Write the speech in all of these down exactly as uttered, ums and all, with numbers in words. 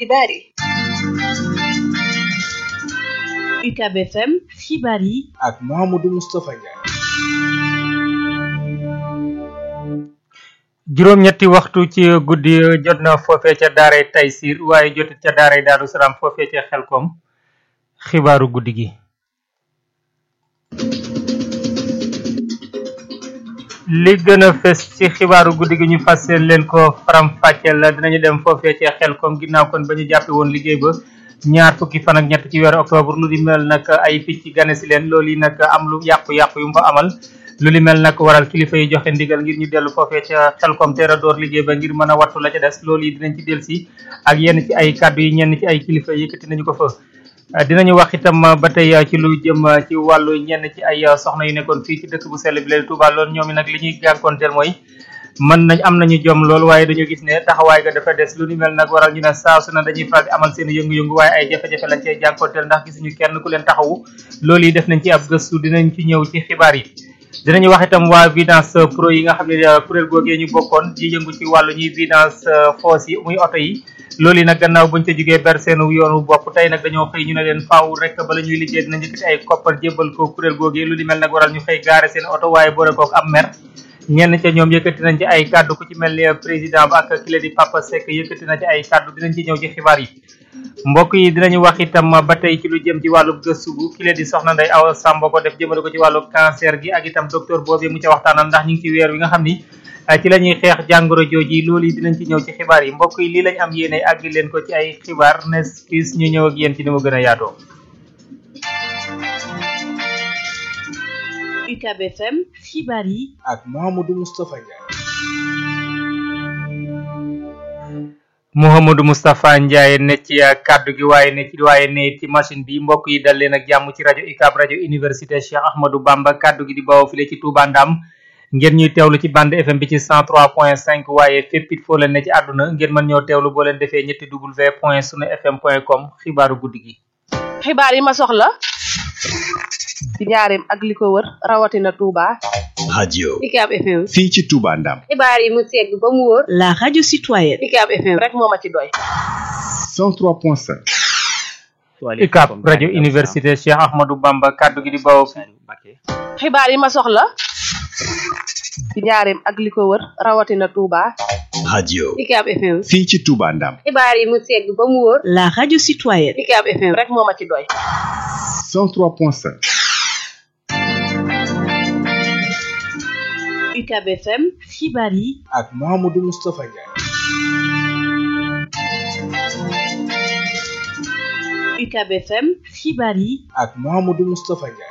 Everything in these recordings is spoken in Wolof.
xibaar yi. U C A B F M xibaar yi ak Mouhamadou Moustapha Ndiaye. juróom-ñetti waxtu ci guddi jot na foofee ca daaray Taysir waaye jotit ca daaray Daaru Salaam foofee ca Xelkom xibaaru guddi gi. li gën a fes ci xibaaru guddi gi ñu fas leen ko faram fàcceel la dinañu dem foofee ca Xelkom ginnaaw kon ba ñu jàppe woon liggéey ba ñaar fukki fan ak ñett ci weeru octobre lu di mel nag ay picc gane si leen loolu yi nag am lu yàqu-yàqu yu mu fa amal lu li mel nag waral kilifa yi joxe ndigal ngir ñu dellu foofee ca Xelkom teel a door liggéey ba ngir mën a wattu la ca des loolu yi dinañ ci del si ak yenn ci ay kàddu yi ñenn ci ay kilifa yëkkati nañu ko fa. dinañu wax itam ba tey ci lu jëm ci wàllu ñenn ci ay soxna yu nekkoon fii ci dëkk bu sell bi leen Touba loolu ñoom nag li ñuy jànkoonteel mooy mën nañ am nañu jom lool waaye dañu gis ne taxawaay ga dafa des lu ni mel nag waral ñu ne saa su ne dañuy faral di amal seen yëngu-yëngu waaye ay jafe-jafe lañ cey jànkoonteel ndax gisuñu kenn ku leen taxawu loolu yi def nañ ci ab gëstu dinañ ci ñëw ci xibaar yi. dinañu wax itam waa Vidance Pro yi nga xam ne kuréel googee ñu bokkoon di yëngu ci wàllu ñuy Vidance foos yi muy oto yi loolu yi nag gannaaw buñ ca jógee ber seenu yoonu bopp tey nag dañoo xëy ñu ne leen faaw rek bala ñuy liggéey dina njëkkati ay koppar jébbal ko kuréel googee lu di mel nag waral ñu xëy gaare seen oto waaye boole kook am mer ñenn ca ñoom yëkkati nañ ci ay kàddu ku ci mel ni président ba ak kile di Papa Seck yëkkati na ci ay kàddu dinañ ci ñëw ci xibaar yi. mbokk yi dinañu wax itam ba tey ci lu jëm ci wàllu gëstu bu kile di soxna Ndeye Awa Samb ko def jëmale ko ci wàllu cancer gi ak itam docteur boobu mu ca waxtaanal ndax ñu ngi ci weer wi nga xam ni ci la ñuy xeex jàngoro jooji loolu yi dinañ ci ñëw ci xibaar yi mbokk yi lii lañ am yéene àggi leen ko ci ay xibaar nes kiis ñu ñëw ak yéen ci ni mu gën a yaatoo. U C A B F M xibaar yi ak Mouhamadou Moustapha Ndiaye. Mouhamadou Moustapha Ndiaye ne ci kaddu gi waaye ne ci waaye ne ci machine bi mbokk yi dal leen ak jàmm ci rajo U C A B rajo université Cheikh Ahmadou Bamba kaddu gi di bawoo file ci Touba Ndam ngeen ñuy teewlu ci bande F M bi ci cent trois point cinq waaye fépp it foo leen ne ci àdduna ngeen mën ñoo teewlu boo leen defee ñetti w point sunu fm point com xibaaru guddi gi. xibaar yi ma soxla ci njaareem ak li ko wër rawatina Touba. radio U C A B F M fii ci Touba Ndam. xibaar yi mu segg ba mu wóor. la radio citoyenne. U C A B F M rek moo ma ci doy. cent trois point cinq. U C A B rajo université Cheikh Ahmadou Bamba kaddu gi di bawoo. xibaar yi ma soxla ci njaareem ak li ko wër rawatina Touba. radio U C A B F M fii ci Touba Ndam. xibaar yi mu segg ba mu wóor. la radio citoyenne. U C A B F M rek moo ma ci doy. cent trois point cinq. U C A B F M xibaar yi ak Mouhamadou Moustapha Ndiaye. U C A B F M xibaar yi ak Mouhamadou Moustapha Ndiaye.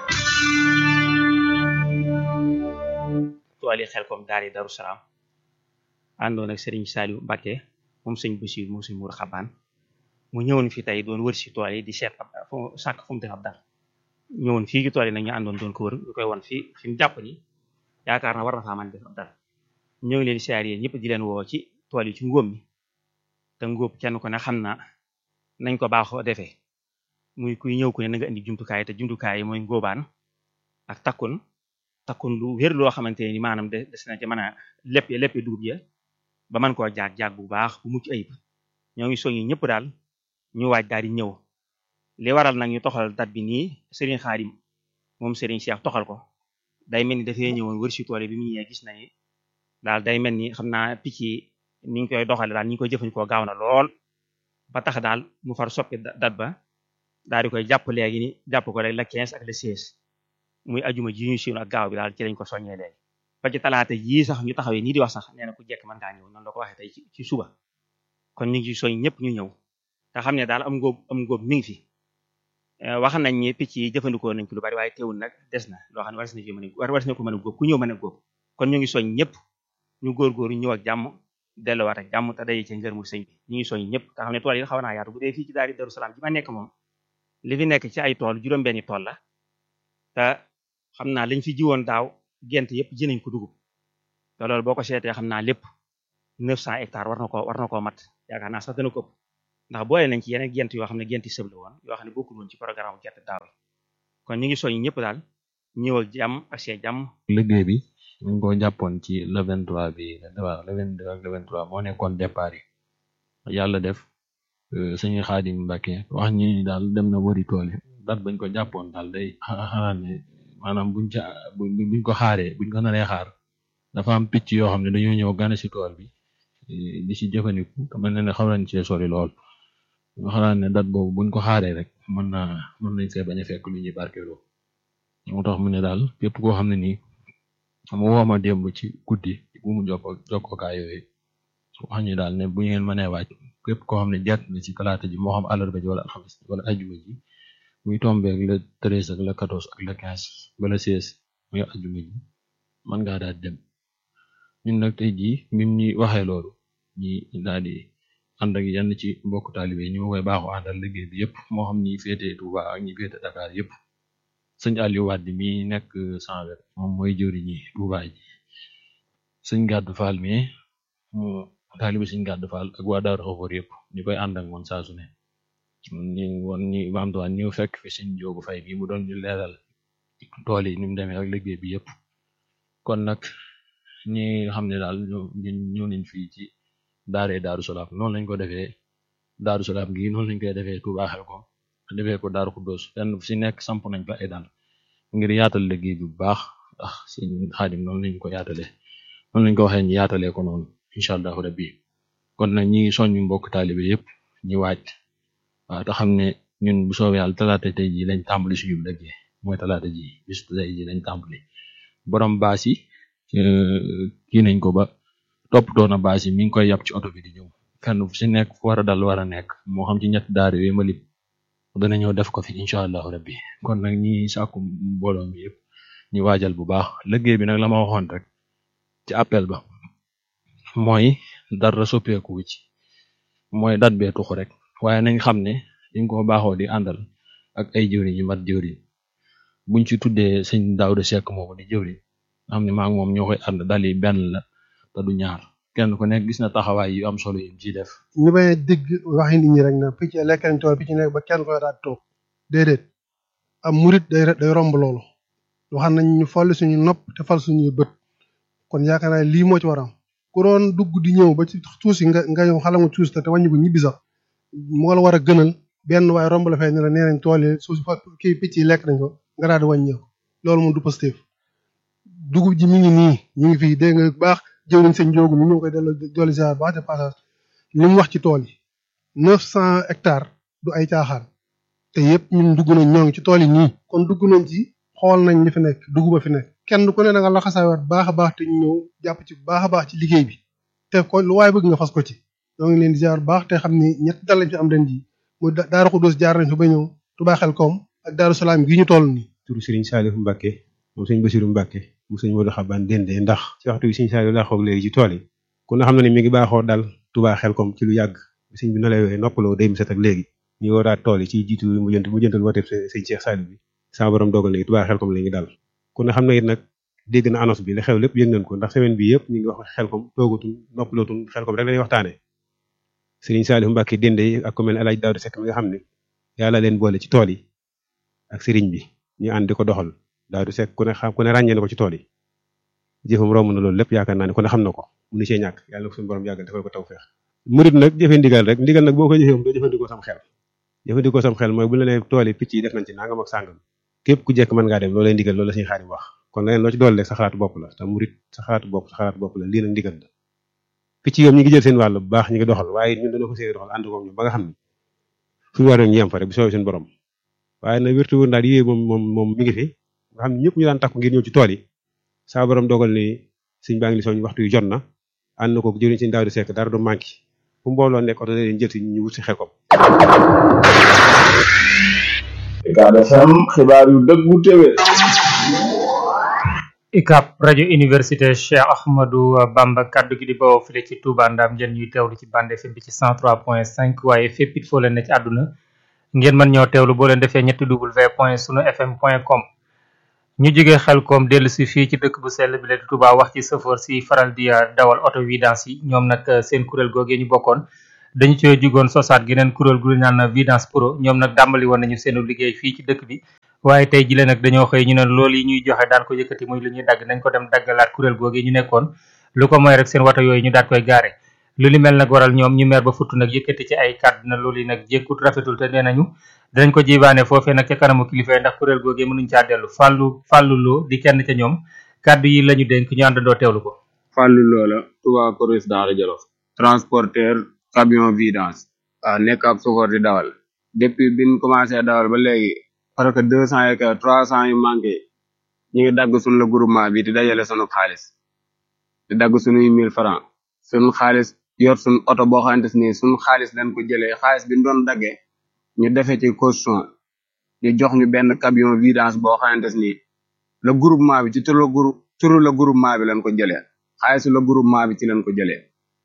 tool yi Xelkom daari Daaru Salaam àndoon ak Serigne Saliou Mbacké moom sëñ Bassirou moom sëñ Mour Xabaan mu ñëwoon fi tey doon wër si tool yi di seet ab fu sàkk fu mu def ab dara ñëwoon fii ci tool yi nag ñu àndoon doon ko wër ñu koy won fii fi mu jàpp ni yaakaar na war na faa mën def ab dara ñoo ngi leen siyaar yéen ñëpp di leen woo ci tool yi ci ngóob mi te ngóob kenn ko ne xam na nañ ko baaxoo defee muy kuy ñëw ku ne na nga indi jumtukaay te jumtukaay yi mooy ngóobaan ak takkun takkun lu wér loo xamante ni maanaam des na ci mën a lépp lépp dugub ya ba mën koo jaag jaag bu baax bu mucc ayib ñoo ngi soññi ñëpp daal ñu waaj daal di ñëw li waral nag ñu toxal dat bi nii Serigne Khadim moom Serigne Cheikh toxal ko day mel ni dafay ñëwoon wër si tool yi bi mu ñëwee gis nañu daal day mel ni xam naa picc yi ni ñu koy doxale daal ni ñu koy jëfandikoo gaaw na lool ba tax daal mu far soppi dat ba daal di koy jàpp léegi ni jàpp ko rek le quinze ak le seize muy ajuma ji ñu siiw ak gaaw bi daal ci lañ ko soññee léegi ba ci talaata yii sax ñu taxawee nii di wax sax nee na ku jekk mën ngaa ñëw noonu la ko waxee tey ci suba kon ñu ngi ci soñ ñëpp ñu ñëw te xam ne daal am ngóob am ngóob mi ngi fi wax nañ ni picc yi jëfandikoo nañ ko lu bari waaye teewul nag des na loo xam ne war na ci mën a war na ko mën a góob ku ñëw mën a góob kon ñu ngi soñ ñëpp ñu góorgóorlu ñëw ak jàmm delluwaat ak jàmm te daje ci ngërëmu sëñ bi ñu ngi soñ ñëpp te xam ne tool yi xaw naa yaatu bu dee fii ci daari Daaru Salaam ji ma nekk moom li fi nekk ci ay tool juróom-benni tool la te xam naa lañ fi jiwoon daaw gent yëpp ji nañ ko dugub te loolu boo ko seetee xam naa lépp neuf cent hectares war na koo war na koo mat yaakaar naa sax dana ko ëpp ndax boole nañ ci yeneen gent yoo xam ne genti sëb la woon yoo xam ne bokkul woon ci programme gerte daaw yi kon ñu ngi soñ ñëpp daal ñëw ak jàmm ak see jàmm. liggéey bi ñu ngi ko jàppoon ci le vingt-trois bi waaw le vingt-deux ak le vingt-trois moo nekkoon départ yi yàlla def sëñ Xaadim Mbàkke wax ñi daal dem na wëri tool yi dat bañ ko jàppoon daal day xanaa ne maanaam buñ ca buñ ko xaaree buñ ko naree xaar dafa am picc yoo xam ne dañoo ñëw gane si tool bi di si jëfandiku te mel na ne xaw nañ cee sori lool nga xalaat ne dat boobu buñ ko xaaree rek mën naa mën nañ see bañ a fekk lu ñuy barkeeloo moo tax mu ne daal képp koo xam ne nii mu woo ma démb ci guddi bu mu jokko jokkookaay yooyu wax ñu daal ne bu ngeen mënee waaj képp koo xam ne jett na ci talaata ji moo xam àllarba ji wala alxames wala ajuma ji muy tombeeg le treize ak le quatorze ak le quinze ba le seize muy ajuma ji mën ngaa daal dem ñun nag tey jii mim ñi waxee loolu ñi daal di ànd ak yenn ci mbokk taalibe yi ñu ma koy baaxoo àndal liggéey bi yëpp moo xam ñi féete Touba ak ñi féete Dakar yëpp sëñ Aliou Wade mi nekk sans wet moom mooy jëwri ñi Touba ji sëñ Gàddu Fall mi mu taalibe sëñ Gàddu Fall ak waa Daaru Xafoor yëpp ñu koy ànd ak moom saa su ne ñu woon ñi baamtuwaan ñëw fekk fi sëñ Joogu Fay bi mu doon ñu leeral tool yi ni mu demee ak liggéey bi yëpp kon nag ñi nga xam ne daal ñun ñëw nañ fii ci daaree Daaru Salaam noonu lañ ko defee Daaru Salaam gi noonu lañ koy defee Touba Xelkom defee ko Daaru Xuddoos fenn fu si nekk samp nañ fa ay dal ngir yaatal liggéey bi bu baax ndax sëñ Xaadim noonu lañ ko yaatalee noonu lañ ko waxee ñu yaatalee ko noonu incha allahu rabbi kon nag ñi soññu mbokk taalibe yëpp ñi waaj waaw te xam ne ñun bu soobee yàlla talaata tey ji lañ tàmbali suñu liggéey mooy talaata ji bis tey ji lañ tàmbali borom baas yi kii nañ ko ba toppatoo na baas yi mi ngi koy yàpp ci oto bi di ñëw fenn fu si nekk fu war a dal war a nekk moo xam ci ñetti daara yooyu ma lim dana ñëw def ko fi incha allahu rabbi kon nag ñi sàkku mbooloo mi yëpp ñu waajal bu baax liggéey bi nag la ma waxoon rek ci appel ba mooy dara soppeeku ci mooy dat bee tuxu rek waaye nañ xam ne dañ ko baaxoo di àndal ak ay jëwriñ yu mat jëwriñ buñ ci tuddee sëñ Daawda Sekk moomu di jëwriñ xam ne maa ngi moom ñoo koy ànd dal yi benn la te du ñaar kenn ku nekk gis na taxawaay yu am solo yi ci def ñu bañ a dégg waxi nit ñi rek na picc lekk nañ tool picc nekk ba kenn koy daal toog déedéet am murit day day romb loolu waxam nañ ñu folli suñu nopp te fal suñuy bët kon yaakaar naa lii moo ci waram ku doon dugg di ñëw ba ci tuusi nga nga ñëw xala nga tuusi te te wàññi ko ñibbi sax moo la war a gënal benn waaye romb la fay ne la nee nañ tool yi suuf fa kii picc yi lekk nañ ko nga daal di wàññeeku loolu moom du positif dugub ji mi ngi nii ñu ngi fii dégg nga baax jëw nañ sëñ Njoogu mi ñu ngi koy delloo dooli ziar baax de passage li mu wax ci tool yi neuf cent hectares du ay caaxaan te yëpp ñun dugg nañ ñoo ngi ci tool yi nii kon dugg nañ ci xool nañ li fi nekk duguba fi nekk kenn ku ne da nga la xasaawaat baax a baax te ñu ñëw jàpp ci baax a baax ci liggéey bi te ko lu waaye bëgg nga fas ko ci ñoo ngi leen di ziar baax te xam ni ñett dal lañ fi am ren ji muy Daaru Xuddoos jaar nañ fi ba ñëw Touba Xelkom ak Daaru Salaam gi ñu toll nii turu Serigne Saliou Mbacke moom sëñ Bassirou Mbacke mu sëñ Modou Xaban dende ndax ci waxtu bi sëñ Saliou laa xoog léegi ci tool yi ku ne xam na ne mi ngi baaxoo dal Touba Xelkom ci lu yàgg sëñ bi nolay noppaloo day mu set ak léegi ñu waraat tool yi ci jiitu mu jënt mu jëntal wooteeb sëñ Cheikh Saliou bi sama borom dogal léegi Touba Xelkom la ngi dal ku ne xam na it nag dégg na annonce bi la xew lépp yëg nañ ko ndax semaine bi yëpp ñu ngi wax Xelkom toogatuñ noppalootuñ Xelkom rek lañuy waxtaane Serigne Saliou Mbacke dende ak ku mel ne El Hadj Daouda Seck mi nga xam ne yàlla leen boole ci tool yi ak Serigne bi ñu ànd di ko doxal Daouda Seck ku ne xam ku ne ràññee na ko ci tool yi jëfam romb na loolu lépp yaakaar naa ne ku ne xam na ko mu ni see ñàkk yàlla na ko suñu borom yàggal defal ko tawfeex murit nag jëfe ndigal rek ndigal nag boo koy jëfee doo jëfandikoo sam xel jëfandikoo sam xel mooy bu la nee tool yi picc yi def nañ ci nangam ak sàngam képp ku jekk mën ngaa dem loolu lay ndigal loolu la suñu xaarim wax kon leneen loo ci dool rek sa xalaatu bopp la te murit sa xalaatu bopp sa xalaatu bopp la lii nag ndigal la picc yoom ñi ngi jël seen wàll bu baax ñi ngi doxal waaye ñun dañoo ko séeré doxal ànd ko ñoom ba nga xam ne suñu war ñu yem fa rek bu soobee suñu borom waaye nag wértu wër daal yéey moom moom moom mi ngi fi nga xam ne ñëpp ñu daan takku ngir ñëw ci tool yi saa borom dogal ni sëñ baa ngi li soñ waxtu yu jot na ànd na ko jëriñ sëñ Daouda Seck dara du manqué fu mbooloo nekk oto leen jël si ñu wut si Xelkom Ucab F M xibaar yu dëggu téwé UCAB rajo université Cheikh Ahmadou Bamba kaddu gi di bawoo file ci Touba Ndam ngeen ñuy teewlu ci bande F M bi ci cent trois point cinq waaye fépp it foo leen ne ci àdduna ngeen mën ñoo teewlu boo leen defee ñetti w point sunu fm point com ñu jógee Xelkom dellu si fii ci dëkk bu sell bi la di Touba wax ci chauffeur si faral di dawal auto vidange yi ñoom nag seen kuréel googee ñu bokkoon dañu cee jugoon sosaat geneen kuréel gu ñu naan vidange pro ñoom nag dàmbali woon nañu seenu liggéey fii ci dëkk bi waaye tey jile nag dañoo xëy ñu ne loolu yi ñuy joxe daan ko yëkkati muy lu ñuy dagg nañ ko dem daggalaat kuréel googee ñu nekkoon lu ko mooy rek seen wata yooyu ñu daat koy gaare lu li mel nag waral ñoom ñu mer ba futt nag yëkkati ci ay kàddu na loolu yi nag jékkut rafetul te nee nañu dinañ ko jibaane foofee nag ca kanamu kilifa yi ndax kuréel googee mënuñ caa dellu fàllu fàllu loo di kenn ca ñoom kàddu yi lañu dénk ñu àndandoo teewlu ko. Fàllu loo la Touba Corus Daara Jolof transporteur camion vidange waaw nekk ab chauffeur di dawal depuis biñ commencé dawal ba léegi parce que deux cent et que trois cent yu manqué ñu ngi dagg suñu la groupement bi di dajale sunu xaalis di dagg suñuy mille francs suñu xaalis yor suñu oto boo xamante ni suñu xaalis lañ ko jëlee xaalis bi ñu doon daggee ñu defee ci caution ñu jox ñu benn camion vidange boo xamante ni le groupement bi ci turu la groupe turu la groupement bi lañ ko jëlee xaalisu la groupement bi ci lañ ko jëlee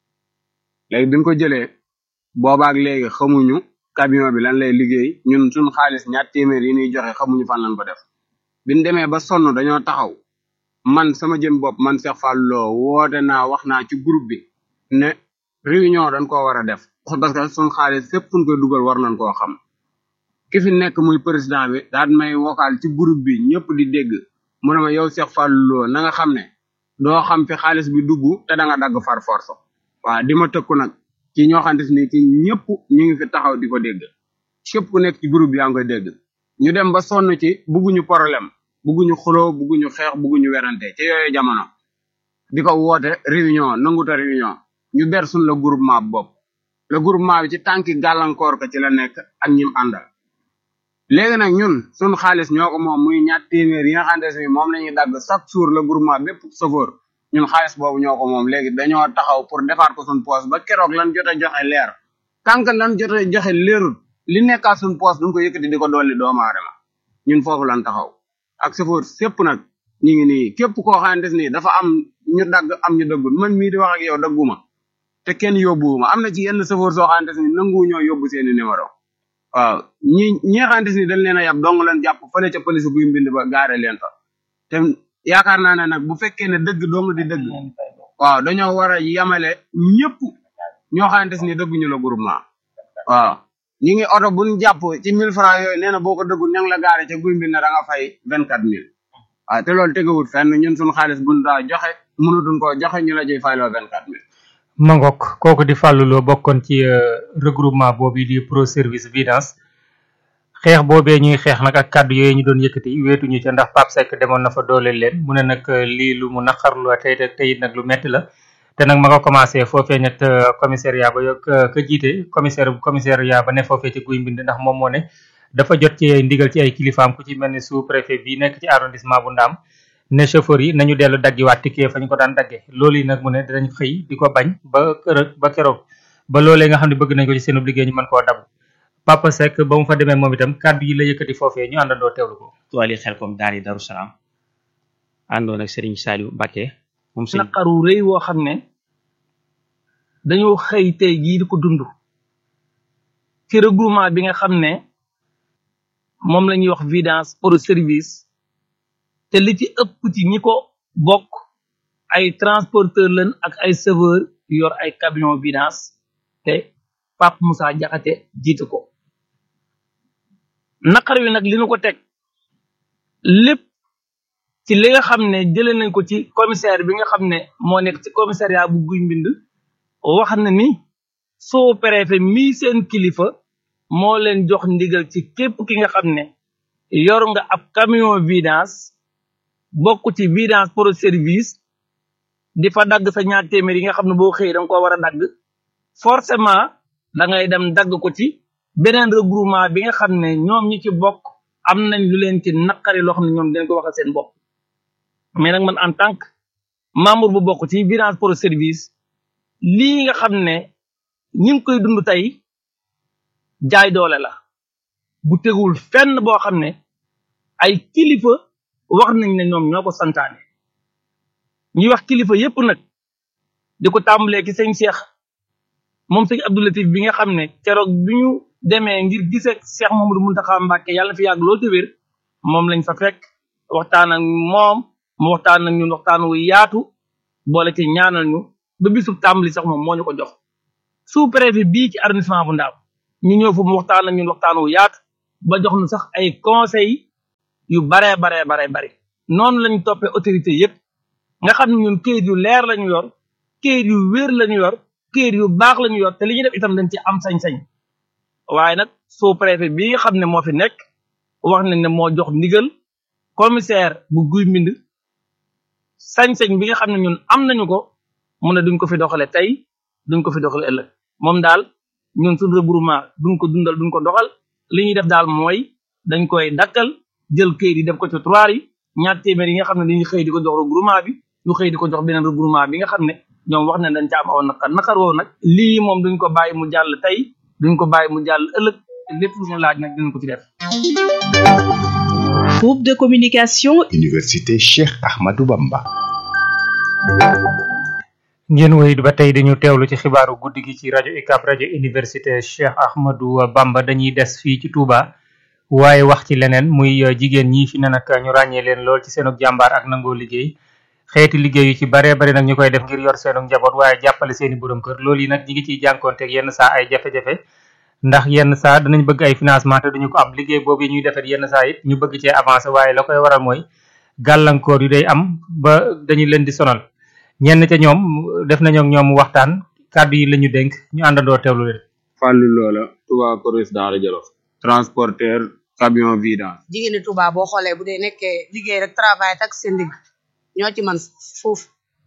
léegi biñ ko jëlee boobaak léegi xamuñu camion bi lan lay liggéey ñun suñu xaalis ñaar téeméer yi ñuy joxe xamuñu fan lañ ko def biñ demee ba sonn dañoo taxaw man sama jëm bopp man Cheikh Fallou Lo woote naa wax naa ci groupe bi ne réunion dañ koo war a def parce que suñu xaalis fépp fuñ koy dugal war nañ koo xam ki fi nekk muy président bi daal may vocal ci groupe bi ñëpp di dégg mu ne ma yow Cheikh Fallou Lo na nga xam ne doo xam fi xaalis bi dugg te da nga dagg far force waaw di ma tëkku nag ci ñoo xamante ni ci ñëpp ñu ngi fi taxaw di ko dégg képp ku nekk ci groupe bi yaa ngi koy dégg ñu dem ba sonn ci bugguñu problème bugguñu xuloo bugguñu xeex bugguñu werante ci yooyu jamono di ko woote réunion nanguta réunion ñu ber suñ la groupement bopp le groupement bi ci tànki gàllankoor ko ci la nekk ak ñim àndal léegi nag ñun suñ xaalis ñoo ko moom muy ñaar téeméer yi nga xamante ni moom la ñuy dagg chaque jour le groupement bépp chauffeur ñun xaalis boobu ñoo ko moom léegi dañoo taxaw pour defaat ko suñ poos ba keroog lan jot a joxe leer tant que lan jot a joxe leerul li nekkaat suñ poos duñ ko yëkkati di ko dolli doomu aadama ñun foofu lan taxaw ak chauffeur sépp nag ñu ngi nii képp koo xamante ni dafa am ñu dagg am ñu dëggul man mii di wax ak yow dagguma te kenn yóbbuwuma am na ci yenn chauffeur soo xamante ni nanguwu ñoo yóbbu seeni numéro waaw ñi ñi nga xamante ni dañ leen a yab dong leen jàpp fële ca police buy mbind ba gaare leen fa te yaakaar naa ne nag bu fekkee ne dëgg dong di dëgg waaw dañoo war a yamale ñëpp ñoo xamante ni dëgguñu la groupement waaw ñi ngi oto buñ jàpp ci mille francs yooyu nee na boo ko dëggul ña ngi la gaare ca guy mbind na da nga fay vingt quatre mille waaw te loolu tegewut fenn ñun suñu xaalis buñ daa joxe mënutuñ koo joxe ñu la ciy fayloo vingt quatre mille Mangok kooku di Fallou Lo bokkoon ci regroupement boobu di pro service vidange xeex boobee ñuy xeex nag ak kàddu yooyu ñu doon yëkkati weetuñu ca ndax Pape Seck demoon na fa dooleel leen mu ne nag lii lu mu naqarlu tey tey nag lu metti la te nag ma nga commencé foofee ñett commissariat ba yo ka jiite commissaire commissariat ba ne foofee ci guy mbind ndax moom moo ne dafa jot ci ay ndigal ci ay kilifaam ku ci mel ni sous préfet bi nekk ci arrondissement bu Ndaam ne chauffeur yi nañu dellu daggiwaat ticket fañ ko daan dagge loolu yi nag mu ne dinañ xëy di ko bañ ba kër ba keroog ba loolee nga xam ne bëgg nañ ko ci seen liggéey ñu mën koo dabu Papa Seck ba mu fa demee moom itam kàddu yi la yëkkati foofee ñu àndandoo teewlu ko. tool yi Xelkom daari Daru Salaam àndoon ak Serigne Saliou Mbacké moom sëñ naqaru rëy woo xam ne dañoo xëy tey jii di ko dund ci regroupement bi nga xam ne moom la ñuy wax vidange pour service te li ci ëpp ci ñi ko bokk ay transporteur lañ ak ay chauffeur yor ay camion vidange te Pape Moussa Diakhaté jiite ko naqar wi nag li nu ko teg lépp ci li nga xam ne jëlee nañ ko ci commissaire bi nga xam ne moo nekk ci commissariat bu Guy Mbind wax na ni sous préfet mii seen kilifa moo leen jox ndigal ci képp ki nga xam ne yor nga ab camion vidange bokk ci vidange pour service di fa dagg sa ñaar téeméer yi nga xam ne boo xëy danga ko war a dagg forcément da ngay dem dagg ko ci beneen regroupement bi nga xam ne ñoom ñi ci bokk am nañ lu leen ci naqari loo xam ne ñoom dañ ko waxal seen bopp mais nag man en tant que membre bu bokk ci vidange pour service lii nga xam ne ñi ngi koy dund tey jaay doole la bu tegul fenn boo xam ne ay kilifa wax nañ ne ñoom ñoo ko santaane ñuy wax kilifa yépp nag di ko tàmbalee ci sëñ Cheikh moom sëñ Abdou Latif bi nga xam ne keroog bi ñu demee ngir gisee Cheikh Mamadou Mountakha Mbacké yàlla fi yàgg loolu te wér moom lañ fa fekk waxtaan ak moom mu waxtaan ak ñun waxtaan wu yaatu boole ci ñaanal ñu ba bisub tàmbali sax moom moo ñu ko jox sous préfet bii ci arrondissement bu Ndaam ñu ñëw fa mu waxtaan ak ñun waxtaan wu yaatu ba jox ñu sax ay conseils yu baree baree baree bari noonu lañ toppee autorité yépp nga xam ne ñun këyit yu leer lañu yor këyit yu wér lañu yor kër yu baax lañu yor te li ñuy def itam dañ ci am sañ-sañ waaye nag sous préfet bi nga xam ne moo fi nekk wax nañ ne moo jox ndigal commissaire bu Guy Mbind sañ-sañ bi nga xam ne ñun am nañu ko mu ne duñ ko fi doxale tey duñ ko fi doxale ëllëg moom daal ñun suñu regroupement duñ ko dundal duñ ko doxal li ñuy def daal mooy dañ koy dakkal jël kayit yi def ko ci trois yi ñaar téeméer yi nga xam ne dañuy xëy di ko jox regroupement bi ñu xëy di ko jox beneen regroupement bi nga xam ne ñoom wax ne dañ ca am aw naqar naqar woowu nag lii moom duñ ko bàyyi mu jàll tey duñ ko bàyyi mu jàll ëllëg lépp lu ñu laaj nag dinañ ko ci def. Groupe de communication. Université Cheikh Ahmadou Bamba. ngeen wéy ba tey dañu teewlu ci xibaaru guddi gi ci rajo U C A B rajo université Cheikh Ahmadou Bamba dañuy des fii ci Touba waaye wax ci leneen muy jigéen ñi fi ne nag ñu ràññee leen lool ci seenug jàmbaar ak nangoo liggéey xeeti liggéey yu ci baree bari nag ñu koy def ngir yor seenug njaboot waaye jàppale seeni borom kër loolu yi nag ñi ngi ciy jànkoonteeg yenn saa ay jafe-jafe ndax yenn saa danañ bëgg ay financement te duñu ko am liggéey boobu ñuy defet yenn saa it ñu bëgg cee avancer waaye la koy waral mooy gàllankoor yu day am ba dañu leen di sonal ñenn ca ñoom def nañu ak ñoom waxtaan kàddu yi lañu dénk ñu àndandoo teewlu leen. Fallou Loola Touba Corus Daara Jolof transporteur camion vidange. jigéen ñi Touba boo xoolee bu dee nekkee liggéey rek travail tak seen digg ñoo ci man foofu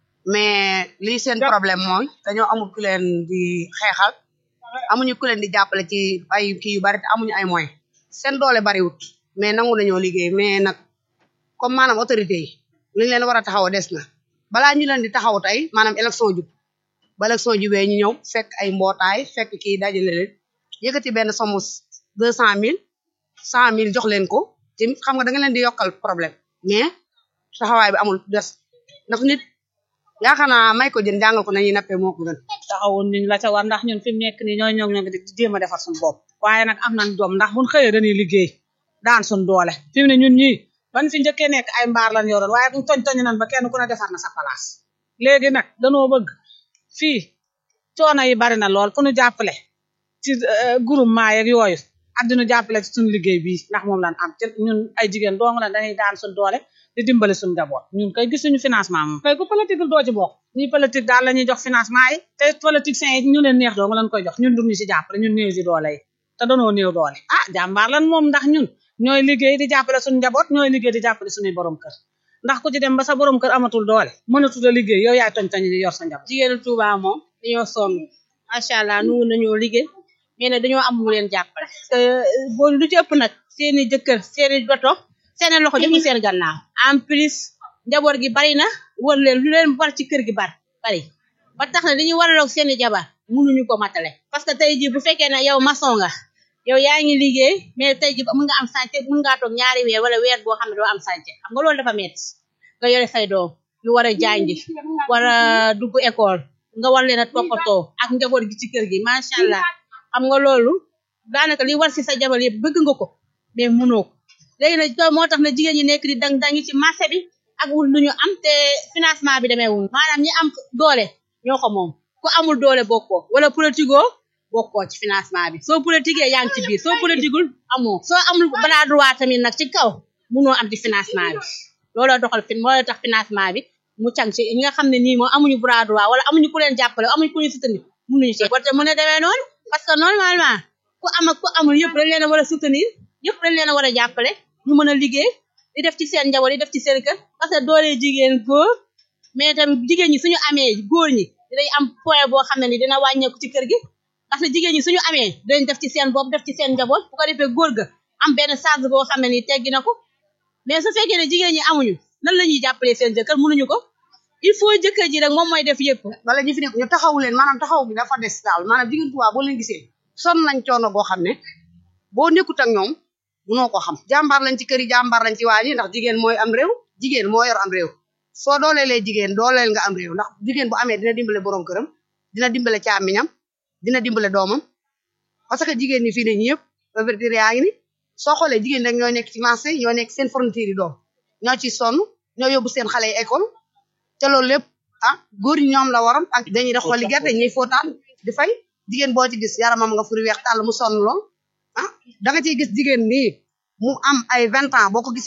mais lii seen problème mooy dañoo amul ku leen di xeexal amuñu ku leen di jàppale ci ay kii yu bari te amuñu ay moyens seen doole bariwut mais nangu nañoo liggéey mais nag comme maanaam autorité yi li ñu leen war a taxaw des na balaa ñu leen di taxaw tey maanaam élection jub ba élection jubee ñu ñëw fekk ay mbootaay fekk kii dajale leen yëkkati benn somme deux cent mille cent mille jox leen ko te xam nga da nga leen di yokkal problème mais taxawaay bi amul des ndax nit yaakaar naa may ko jën jàngal ko nañuy nappee moo ko gën taxawoon niñ la ca war ndax ñun fi mu nekk nii ñoo ñoo ñoo di jéem a defar suñu bopp waaye nag am nañ doom ndax buñ xëyee dañuy liggéey daan suñ doole fi mu ne ñun ñii ban fi njëkkee nekk ay mbaar lañ yoroon waaye buñ toñ toñ nan ba kenn ku ne defar na sa place léegi nag danoo bëgg fii coono yi bari na lool ku ñu jàppale ci groupement yeeg yooyu ak dinu jàppale ci suñu liggéey bii ndax moom lañ am te ñun ay jigéen dong la dañuy daan suñ doole di dimbali suñu njaboot ñun kay gisuñu financement moom kay ku politique doo ci bokk ñi politique daal la ñuy jox financement yi te politiciens yi ñu leen neex dong lañ koy jox ñun duñu ci jàppale ñun néew ji doole yi te danoo néew doole ah jàmbaar lan moom ndax ñun ñooy liggéey di jàppale suñu njaboot ñooy liggéey di jàppale suñuy borom kër ndax ku ci dem ba sa borom kër amatul doole mënatul a liggéey yow yaay toñ toñ di yor sa njaboot jigéenu Touba moom dañoo sonn macha allah nu nañoo liggéey mais nag dañoo am mu leen jàppale parce que boo lu ci ëpp nag seeni jëkkër seeni doto seeni loxo joxu seen gannaaw en plus njaboot gi bari na wër leen lu leen war ci kër gi bari bari ba tax na dañuy waraloog seeni jabar mënuñu ko matale parce que tey ji bu fekkee ne yow maçon nga yow yaa ngi liggéey mais tey ji mën nga am sànce mën ngaa toog ñaari weer wala weer boo xam ne doo am sànce xam nga loolu dafa metti nga yore say doom yu war a jàngi war a dugg école nga war leen a toppatoo ak njaboot gi ci kër gi macha allah xam nga loolu daanaka li war si sa jabar yëpp bëgg nga ko mais mënoo ko léegi nag moo tax na jigéen ñi nekk di dang dangi ci marché bi ak wul lu ñu am te financement bi demeewul maanaam ñi am doole ñoo ko moom ku amul doole bokkoo wala politico bokkoo ci financement bi soo politiquee yaa ngi ci biir soo politiqueul amoo soo amul balaa droit tamit nag ci kaw mënoo am ci financement bi looloo doxal fin moo tax financement bi mu càng ci ñi nga xam ne nii moom amuñu bras droit wala amuñu ku leen jàppale amuñu ku leen soutenir mënuñu ci warte mën a demee noonu parce que normalement ku am ak ku amul yëpp dañ leen a war a soutenir yëpp dañ leen a war a jàppale ñu mën a liggéey di def ci seen njaboot di def ci seen kër parce que doole jigéen góor mais tamit jigéen ñi suñu amee góor ñi dinañ am point boo xam ne ni dina wàññeeku ci kër gi parce que jigéen ñi suñu amee dinañ def ci seen bopp def ci seen njaboot bu ko defee góor ga am benn charge boo xam ne ni teggi na ko mais su fekkee ne jigéen ñi amuñu nan la ñuy jàppalee seen jëkkër mënuñu ko il faut jëkkër ji rek moom mooy def yëpp wala ñu fi nekk ñu taxawu leen maanaam taxaw bi dafa des daal maanaam jigéen Touba boo leen gisee sonn nañ coono boo xam ne boo nekkut ak ñoom munoo ko xam jàmbaar lañ ci kër yi jàmbaar lañ ci waa yi ndax jigéen mooy am réew jigéen moo yor am réew soo dooleelee jigéen dooleel nga am réew ndax jigéen bu amee dina dimbale borom këram dina dimbale caamiñam dina dimbale doomam parce que jigéen ñi fii ne ñi yëpp ouverture yaa ngi ni soo xoolee jigéen rek ñoo nekk ci marché ñoo nekk seen fourniture yi doom ñoo ci sonn ñoo yóbbu seen xale yi école te loolu lépp ah góor ñi ñoom la waroon ak dañuy def xooli gerte ñuy fóotaan di fay jigéen boo ci gis yaramam nga furi weex tàll mu sonn lool ah da nga ciy gis jigéen nii mu am ay vingt ans boo ko gis